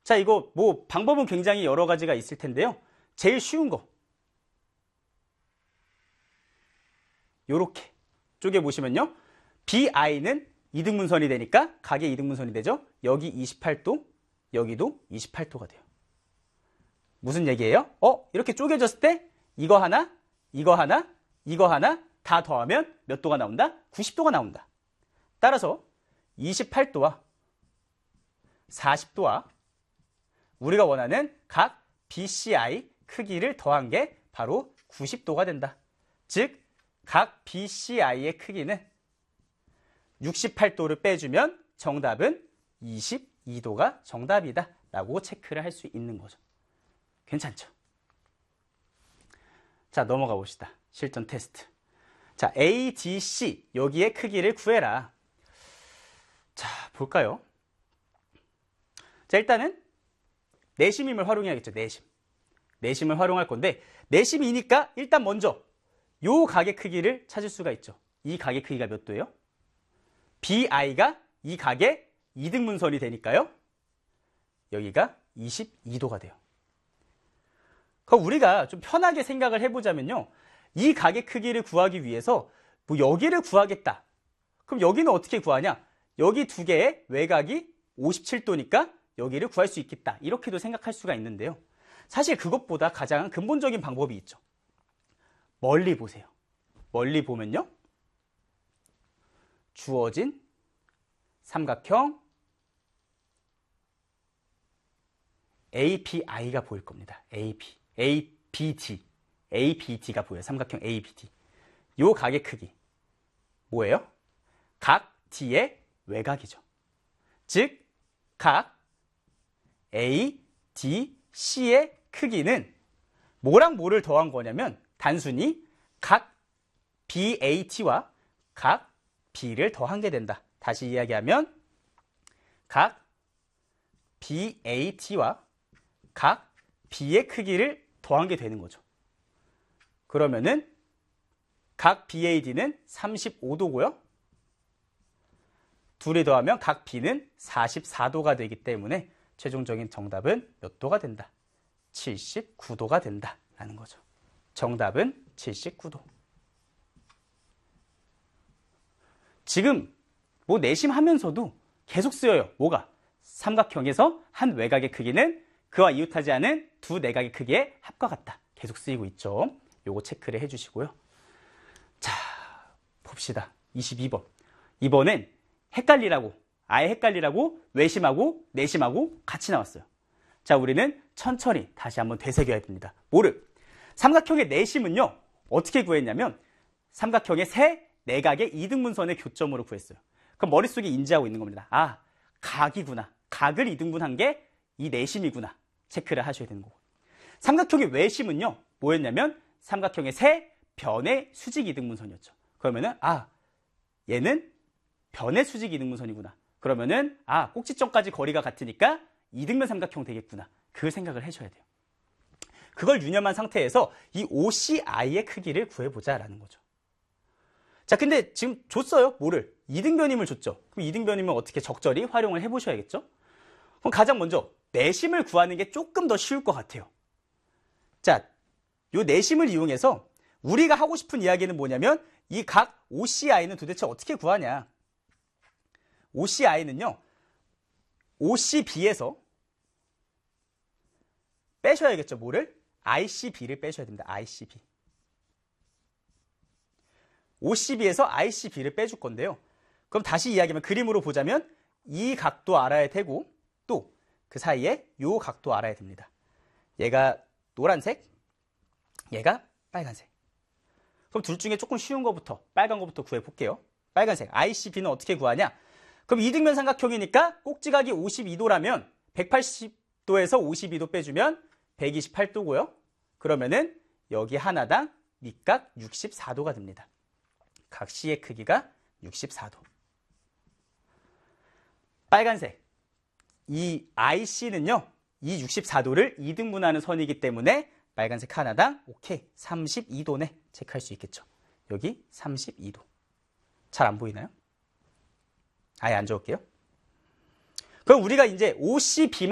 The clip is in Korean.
자, 이거 뭐 방법은 굉장히 여러 가지가 있을 텐데요. 제일 쉬운 거. 요렇게 쪼개보시면요. BI는 이등분선이 되니까 각의 이등분선이 되죠. 여기 28도, 여기도 28도가 돼요. 무슨 얘기예요? 이렇게 쪼개졌을 때 이거 하나, 이거 하나, 이거 하나 다 더하면 몇 도가 나온다? 90도가 나온다. 따라서 28도와 40도와 우리가 원하는 각 BCI 크기를 더한 게 바로 90도가 된다. 즉, 각 BCI의 크기는 68도를 빼주면 정답은 22도가 정답이다 라고 체크를 할 수 있는 거죠. 괜찮죠? 자, 넘어가 봅시다. 실전 테스트. 자, ADC 여기의 크기를 구해라. 자, 볼까요? 자, 일단은 내심임을 활용해야겠죠. 내심을 활용할 건데 내심이니까 일단 먼저 요 각의 크기를 찾을 수가 있죠. 이 각의 크기가 몇 도예요? BI가 이 각의 이등분선이 되니까요. 여기가 22도가 돼요. 그럼 우리가 좀 편하게 생각을 해보자면요. 이 각의 크기를 구하기 위해서 뭐 여기를 구하겠다. 그럼 여기는 어떻게 구하냐? 여기 두 개의 외곽이 57도니까 여기를 구할 수 있겠다. 이렇게도 생각할 수가 있는데요. 사실 그것보다 가장 근본적인 방법이 있죠. 멀리 보세요. 멀리 보면요. 주어진 삼각형 API가 보일 겁니다. ABD가 보여요. 삼각형 ABD. 요 각의 크기 뭐예요? 각 D의 외곽이죠. 즉, 각 ADC의 크기는 뭐랑 뭐를 더한 거냐면 단순히 각 BAT와 각 B를 더한 게 된다. 다시 이야기하면 각 BAT와 각 B의 크기를 더한 게 되는 거죠. 그러면은 각 BAD는 35도고요. 둘이 더하면 각 B는 44도가 되기 때문에 최종적인 정답은 몇 도가 된다? 79도가 된다라는 거죠. 정답은 79도. 지금 뭐 내심하면서도 계속 쓰여요. 뭐가? 삼각형에서 한 외곽의 크기는 그와 이웃하지 않은 두 내각의 크기의 합과 같다. 계속 쓰이고 있죠. 요거 체크를 해주시고요. 자, 봅시다. 22번. 이번엔 아예 헷갈리라고 외심하고 내심하고 같이 나왔어요. 자, 우리는 천천히 다시 한번 되새겨야 됩니다. 뭐를? 삼각형의 내심은요, 어떻게 구했냐면 삼각형의 세 내각의 이등분선의 교점으로 구했어요. 그럼 머릿속에 인지하고 있는 겁니다. 아, 각이구나. 각을 이등분한 게 이 내심이구나. 체크를 하셔야 되는 거고. 삼각형의 외심은요, 뭐였냐면 삼각형의 세 변의 수직 이등분선이었죠. 그러면은 얘는 변의 수직 이등분선이구나. 그러면은 꼭지점까지 거리가 같으니까 이등변 삼각형 되겠구나. 그 생각을 해줘야 돼요. 그걸 유념한 상태에서 이 OCI의 크기를 구해보자라는 거죠. 자, 근데 지금 줬어요. 뭐를? 이등변임을 줬죠. 그럼 이등변임을 어떻게 적절히 활용을 해보셔야겠죠? 그럼 가장 먼저 내심을 구하는 게 조금 더 쉬울 것 같아요. 자, 요 내심을 이용해서 우리가 하고 싶은 이야기는 뭐냐면 이 각 OCI는 도대체 어떻게 구하냐. OCI는요, OCB에서 빼셔야겠죠. 뭐를? ICB를 빼셔야 됩니다. ICB. OCB에서 ICB를 빼줄 건데요. 그럼 다시 이야기하면 그림으로 보자면 이 각도 알아야 되고 또 그 사이에 요 각도 알아야 됩니다. 얘가 노란색, 얘가 빨간색. 그럼 둘 중에 조금 쉬운 거부터, 빨간 거부터 구해볼게요. 빨간색, ICB는 어떻게 구하냐? 그럼 이등변 삼각형이니까 꼭지각이 52도라면 180도에서 52도 빼주면 128도고요. 그러면은 여기 하나당 밑각 64도가 됩니다. 각 C의 크기가 64도. 빨간색, 이 IC는요, 이 64도를 2등분하는 선이기 때문에 빨간색 하나당 오케이 32도네 체크할 수 있겠죠. 여기 32도. 잘 안 보이나요? 아예 안 적을게요. 그럼 우리가 이제 OCB